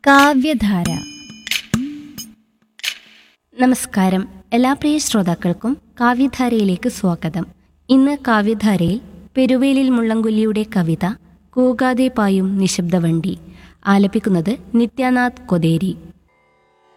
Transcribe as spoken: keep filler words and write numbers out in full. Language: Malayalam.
കാവ്യധാര. നമസ്കാരം, എല്ലാ പ്രിയ ശ്രോതാക്കൾക്കും കാവ്യധാരയിലേക്ക് സ്വാഗതം. ഇന്ന് കാവ്യധാരയിൽ പെരുവേലിൽ മുള്ളംകൊല്ലിയുടെ കവിത കൂകാതെ പായും നിശബ്ദവണ്ടി ആലപിക്കുന്നത് നിത്യാനാഥ് കൊതേരി.